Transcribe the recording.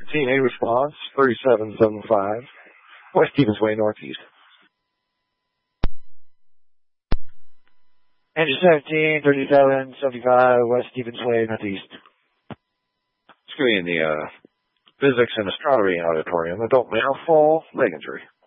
Team A response, 3775, West Stevens Way, Northeast. Engine 17, 3775, West Stevens Way, Northeast. It's going to be in the Physics and Astronomy Auditorium. Adult male, fall, leg injury.